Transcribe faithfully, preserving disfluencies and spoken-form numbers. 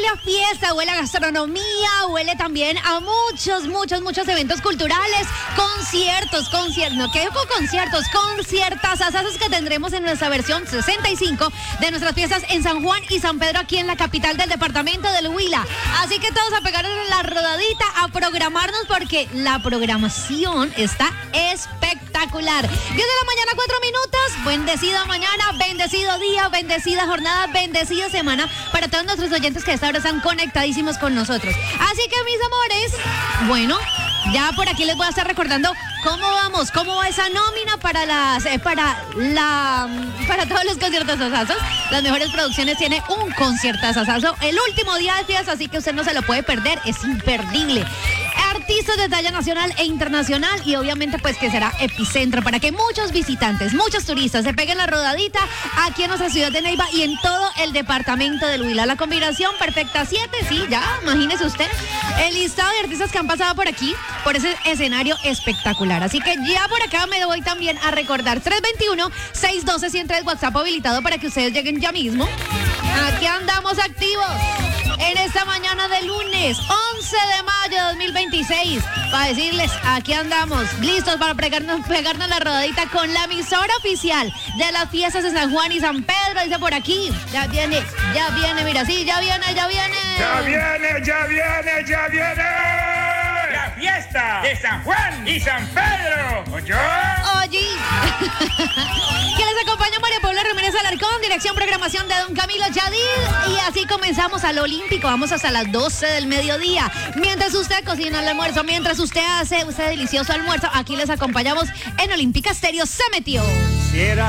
a fiesta, huele a gastronomía, huele también a muchos, muchos, muchos eventos culturales, conciertos, conciertos, no, ¿qué digo conciertos? Conciertas, asazos que tendremos en nuestra versión sesenta y cinco de nuestras fiestas en San Juan y San Pedro, aquí en la capital del departamento del Huila. Así que todos a pegarnos la rodadita, a programarnos, porque la programación está espectacular. diez de la mañana, cuatro minutos. Bendecida mañana, bendecido día, bendecida jornada, bendecida semana para todos nuestros oyentes que a esta hora están conectadísimos con nosotros. Así que, mis amores, bueno, ya por aquí les voy a estar recordando cómo vamos, cómo va esa nómina para las, eh, para la, para todos los conciertos asazos. Las mejores producciones tiene un concierto asazo el último día de fiesta, así que usted no se lo puede perder, es imperdible. Artistas de talla nacional e internacional, y obviamente pues que será epicentro para que muchos visitantes, muchos turistas se peguen la rodadita aquí en nuestra ciudad de Neiva y en todo el departamento del Huila. La combinación perfecta, siete, sí, ya, imagínese usted el listado de artistas que han pasado por aquí, por ese escenario espectacular. Así que ya por acá me voy también a recordar tres dos uno, seis uno dos, uno cero tres, WhatsApp habilitado para que ustedes lleguen ya mismo. Aquí andamos activos en esta mañana de lunes, once de mayo de dos mil veintiséis, para decirles, aquí andamos, listos para pegarnos, pegarnos la rodadita con la emisora oficial de las fiestas de San Juan y San Pedro. Dice por aquí, ya viene, ya viene, mira, sí, ya viene, ya viene. Ya viene, ya viene, ya viene. La fiesta de San Juan y San Pedro. ¿Oye? Oye. Que les acompaña María Paula Ramírez Alarcón, dirección programación de don Camilo Yadid. Y así comenzamos al Olímpico. Vamos hasta las doce del mediodía. Mientras usted cocina el almuerzo, mientras usted hace usted delicioso almuerzo, aquí les acompañamos en Olímpica Estéreo. Se metió.